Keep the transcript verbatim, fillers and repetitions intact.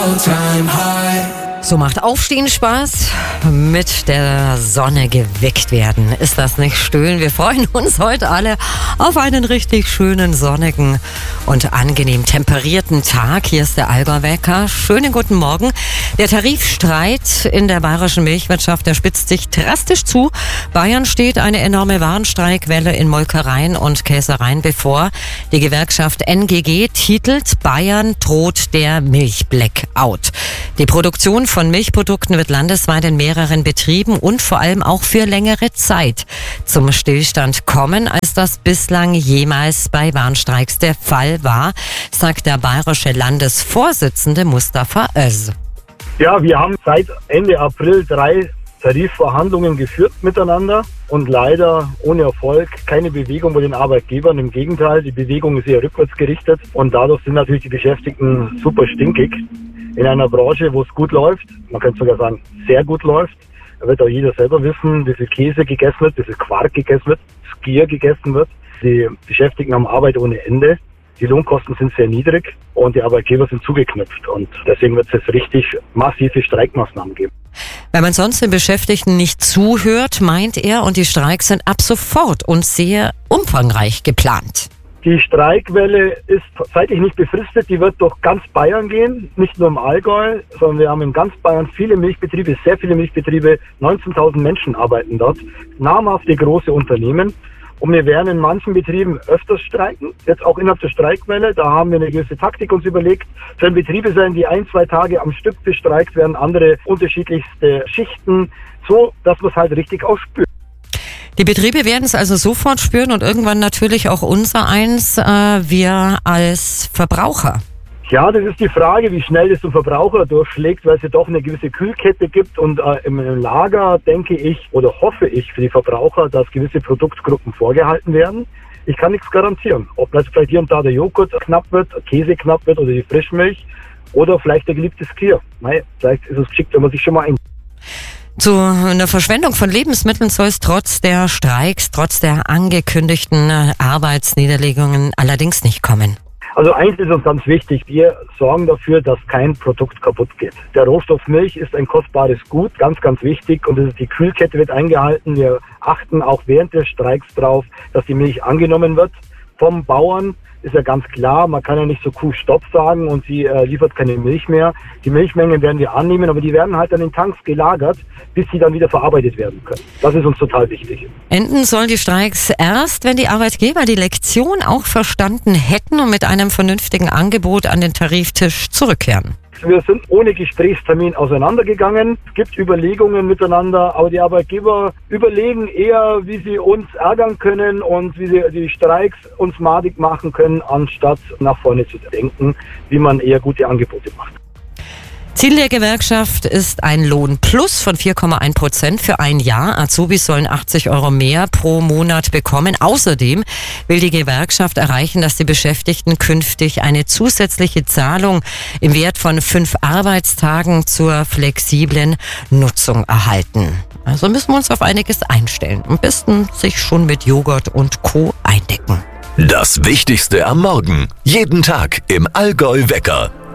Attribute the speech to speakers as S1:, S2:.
S1: all-time high.
S2: So macht Aufstehen Spaß, mit der Sonne geweckt werden. Ist das nicht schön? Wir freuen uns heute alle auf einen richtig schönen, sonnigen und angenehm temperierten Tag. Hier ist der Allgäu-Wecker. Schönen guten Morgen. Der Tarifstreit in der bayerischen Milchwirtschaft, der spitzt sich drastisch zu. Bayern steht eine enorme Warnstreikwelle in Molkereien und Käsereien bevor. Die Gewerkschaft N G G titelt: Bayern droht der Milchblackout. Die Produktion von Milchprodukten wird landesweit in mehreren Betrieben und vor allem auch für längere Zeit zum Stillstand kommen, als das bislang jemals bei Warnstreiks der Fall war, sagt der bayerische Landesvorsitzende Mustafa Öz.
S3: Ja, wir haben seit Ende April drei Tarifverhandlungen geführt miteinander und leider ohne Erfolg, keine Bewegung bei den Arbeitgebern. Im Gegenteil, die Bewegung ist eher rückwärts gerichtet und dadurch sind natürlich die Beschäftigten super stinkig. In einer Branche, wo es gut läuft, man könnte sogar sagen, sehr gut läuft, da wird auch jeder selber wissen, wie viel Käse gegessen wird, wie viel Quark gegessen wird, Skier gegessen wird. Die Beschäftigten haben Arbeit ohne Ende. Die Lohnkosten sind sehr niedrig und die Arbeitgeber sind zugeknüpft. Und deswegen wird es jetzt richtig massive Streikmaßnahmen geben.
S2: Wenn man sonst den Beschäftigten nicht zuhört, meint er, und die Streiks sind ab sofort und sehr umfangreich geplant.
S3: Die Streikwelle ist zeitlich nicht befristet, die wird durch ganz Bayern gehen, nicht nur im Allgäu, sondern wir haben in ganz Bayern viele Milchbetriebe, sehr viele Milchbetriebe, neunzehntausend Menschen arbeiten dort, namhafte große Unternehmen. Und wir werden in manchen Betrieben öfters streiken, jetzt auch innerhalb der Streikwelle. Da haben wir eine gewisse Taktik uns überlegt. Es werden Betriebe sein, die ein, zwei Tage am Stück bestreikt werden, andere unterschiedlichste Schichten, so dass man es halt richtig auch spürt.
S2: Die Betriebe werden es also sofort spüren und irgendwann natürlich auch unser eins, äh, wir als Verbraucher.
S3: Ja, das ist die Frage, wie schnell das zum Verbraucher durchschlägt, weil es ja doch eine gewisse Kühlkette gibt und äh, im Lager denke ich oder hoffe ich für die Verbraucher, dass gewisse Produktgruppen vorgehalten werden. Ich kann nichts garantieren, ob das vielleicht hier und da der Joghurt knapp wird, Käse knapp wird oder die Frischmilch oder vielleicht der geliebte Skier. Nein, vielleicht ist es geschickt, wenn man sich schon mal ein
S2: Zu einer Verschwendung von Lebensmitteln soll es trotz der Streiks, trotz der angekündigten Arbeitsniederlegungen allerdings nicht kommen.
S3: Also eins ist uns ganz wichtig, wir sorgen dafür, dass kein Produkt kaputt geht. Der Rohstoff Milch ist ein kostbares Gut, ganz, ganz wichtig, und das ist, die Kühlkette wird eingehalten. Wir achten auch während des Streiks darauf, dass die Milch angenommen wird vom Bauern. Ist ja ganz klar, man kann ja nicht so Kuh Stopp sagen und sie äh, liefert keine Milch mehr. Die Milchmengen werden wir annehmen, aber die werden halt an den Tanks gelagert, bis sie dann wieder verarbeitet werden können. Das ist uns total wichtig.
S2: Enden sollen die Streiks erst, wenn die Arbeitgeber die Lektion auch verstanden hätten und mit einem vernünftigen Angebot an den Tariftisch zurückkehren.
S3: Wir sind ohne Gesprächstermin auseinandergegangen. Es gibt Überlegungen miteinander, aber die Arbeitgeber überlegen eher, wie sie uns ärgern können und wie sie die Streiks uns madig machen können, anstatt nach vorne zu denken, wie man eher gute Angebote macht.
S2: Ziel der Gewerkschaft ist ein Lohnplus von vier Komma eins Prozent für ein Jahr. Azubis sollen achtzig Euro mehr pro Monat bekommen. Außerdem will die Gewerkschaft erreichen, dass die Beschäftigten künftig eine zusätzliche Zahlung im Wert von fünf Arbeitstagen zur flexiblen Nutzung erhalten. Also müssen wir uns auf einiges einstellen. Am besten sich schon mit Joghurt und Co. eindecken.
S4: Das Wichtigste am Morgen. Jeden Tag im Allgäu-Wecker.